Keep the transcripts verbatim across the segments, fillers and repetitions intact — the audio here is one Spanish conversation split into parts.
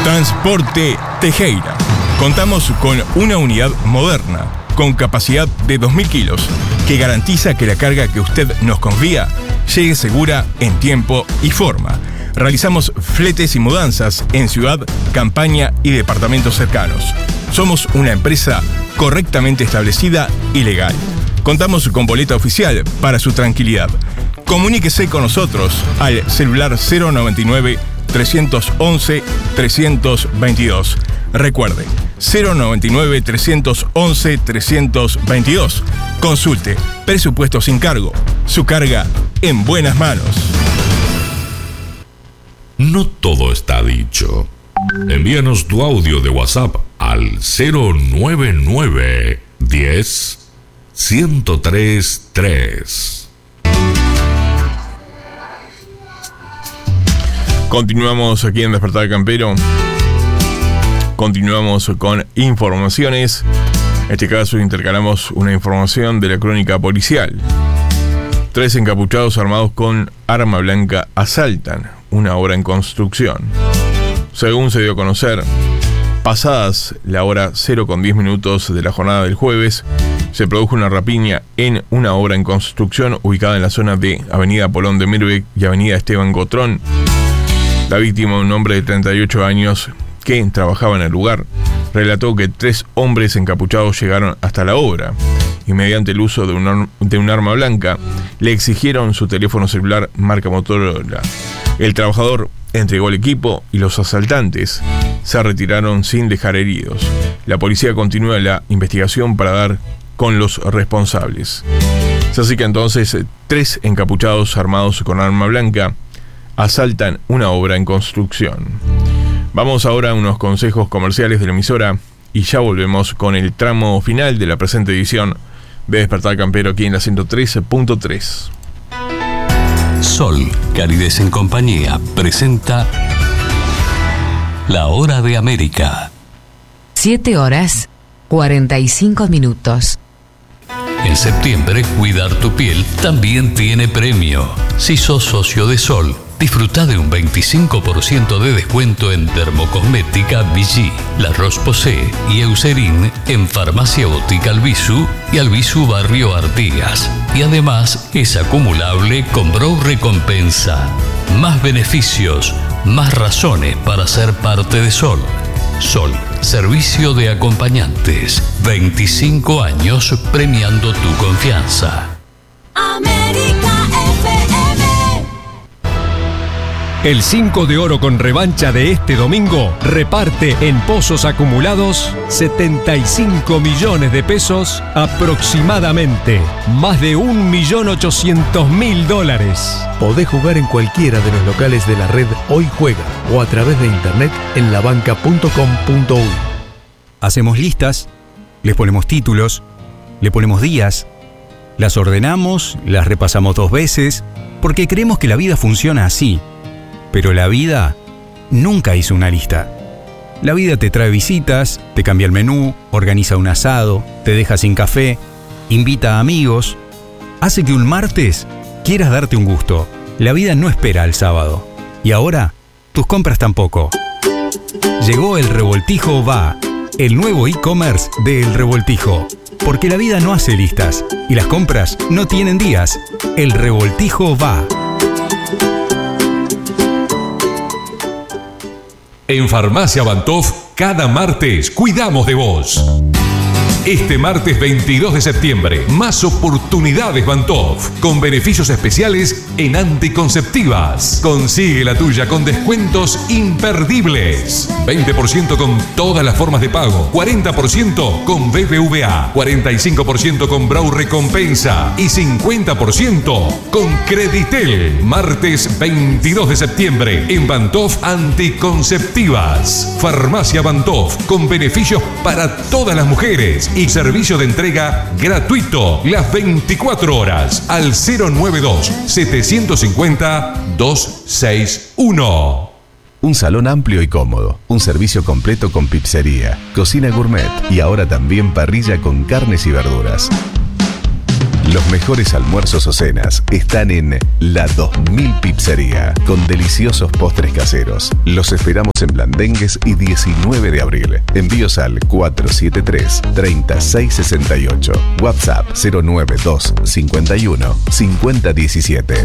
Transporte Tejera. Contamos con una unidad moderna, con capacidad de dos mil kilos, que garantiza que la carga que usted nos confía llegue segura en tiempo y forma. Realizamos fletes y mudanzas en ciudad, campaña y departamentos cercanos. Somos una empresa correctamente establecida y legal. Contamos con boleta oficial para su tranquilidad. Comuníquese con nosotros al celular cero noventa y nueve, trescientos once, trescientos veintidós. Recuerde, cero noventa y nueve, trescientos once, trescientos veintidós. Consulte presupuesto sin cargo. Su carga en buenas manos. No todo está dicho. Envíanos tu audio de WhatsApp al cero noventa y nueve, diez, ciento tres, tres. Continuamos aquí en Despertar Campero. Continuamos con informaciones. En este caso intercalamos una información de la crónica policial. Tres encapuchados armados con arma blanca asaltan una obra en construcción. Según se dio a conocer, pasadas la hora cero con diez minutos de la jornada del jueves, se produjo una rapiña en una obra en construcción ubicada en la zona de Avenida Polón de Mirbeck y Avenida Esteban Gotrón. La víctima, un hombre de treinta y ocho años que trabajaba en el lugar, relató que tres hombres encapuchados llegaron hasta la obra y mediante el uso de un, de un arma blanca le exigieron su teléfono celular marca Motorola. El trabajador entregó el equipo y los asaltantes se retiraron sin dejar heridos. La policía continúa la investigación para dar con los responsables. Es así que entonces tres encapuchados armados con arma blanca asaltan una obra en construcción. Vamos ahora a unos consejos comerciales de la emisora y ya volvemos con el tramo final de la presente edición de Despertar Campero aquí en la ciento trece punto tres. Sol, Calidez en Compañía, presenta La Hora de América. siete horas, cuarenta y cinco minutos. En septiembre, cuidar tu piel también tiene premio. Si sos socio de Sol, disfruta de un veinticinco por ciento de descuento en Dermocosmética Vichy, La Roche-Posay y Eucerin en Farmacia Botica Albizu y Albizu Barrio Artigas. Y además es acumulable con Brow Recompensa. Más beneficios, más razones para ser parte de Sol. Sol, servicio de acompañantes. veinticinco años premiando tu confianza. América F M. El cinco de oro con revancha de este domingo reparte en pozos acumulados setenta y cinco millones de pesos aproximadamente. Más de un millón ochocientos mil dólares. Podés jugar en cualquiera de los locales de la red Hoy Juega o a través de internet en la banca punto com punto uy. Hacemos listas, les ponemos títulos, le ponemos días, las ordenamos, las repasamos dos veces, porque creemos que la vida funciona así. Pero la vida nunca hizo una lista. La vida te trae visitas, te cambia el menú, organiza un asado, te deja sin café, invita a amigos, hace que un martes quieras darte un gusto. La vida no espera al sábado. Y ahora, tus compras tampoco. Llegó El Revoltijo Va, el nuevo e-commerce de El Revoltijo. Porque la vida no hace listas y las compras no tienen días. El Revoltijo Va. En Farmacia Bantoff, cada martes cuidamos de vos. Este martes veintidós de septiembre, más oportunidades Bantoff, con beneficios especiales en anticonceptivas. Consigue la tuya con descuentos imperdibles. veinte por ciento con todas las formas de pago, cuarenta por ciento con B B V A, cuarenta y cinco por ciento con Brow Recompensa y cincuenta por ciento con Creditel. Martes veintidós de septiembre en Bantoff Anticonceptivas. Farmacia Bantoff, con beneficios para todas las mujeres y servicio de entrega gratuito las veinticuatro horas al cero noventa y dos, setecientos cincuenta, doscientos sesenta y uno. Un salón amplio y cómodo, un servicio completo con pizzería, cocina gourmet y ahora también parrilla con carnes y verduras. Los mejores almuerzos o cenas están en La dos mil Pizzería, con deliciosos postres caseros. Los esperamos en Blandengues y diecinueve de abril. Envíos al cuatro siete tres, treinta y seis sesenta y ocho. WhatsApp cero nueve dos cincuenta y uno cincuenta diecisiete.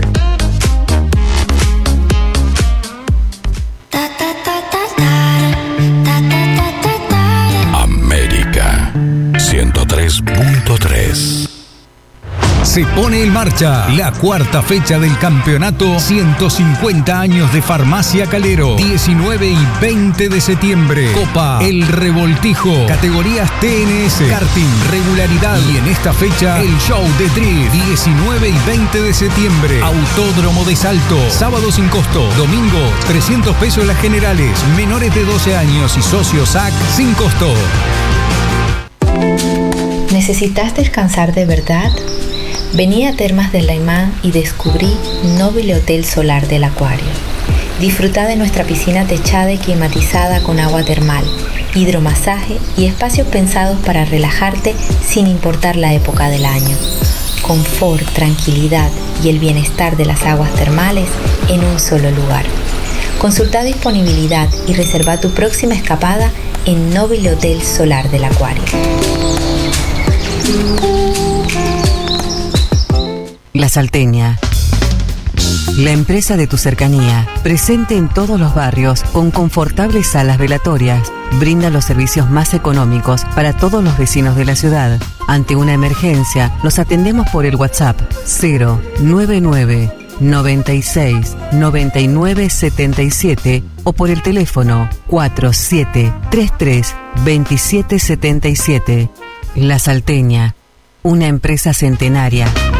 América ciento tres punto tres. Se pone en marcha la cuarta fecha del campeonato ciento cincuenta años de Farmacia Calero. diecinueve y veinte de septiembre. Copa El Revoltijo. Categorías T N S, karting, regularidad. Y en esta fecha, el show de drift. diecinueve y veinte de septiembre. Autódromo de Salto. Sábado sin costo. Domingo, trescientos pesos las generales. Menores de doce años y socios A C sin costo. ¿Necesitas descansar de verdad? Vení a Termas del Laimán y descubrí Noble Hotel Solar del Acuario. Disfruta de nuestra piscina techada y climatizada con agua termal, hidromasaje y espacios pensados para relajarte sin importar la época del año. Confort, tranquilidad y el bienestar de las aguas termales en un solo lugar. Consulta disponibilidad y reserva tu próxima escapada en Noble Hotel Solar del Acuario. La Salteña, la empresa de tu cercanía, presente en todos los barrios con confortables salas velatorias, brinda los servicios más económicos para todos los vecinos de la ciudad. Ante una emergencia, los atendemos por el WhatsApp cero nueve nueve, noventa y seis, noventa y nueve, setenta y siete o por el teléfono cuatro siete tres tres, veintisiete setenta y siete. La Salteña, una empresa centenaria.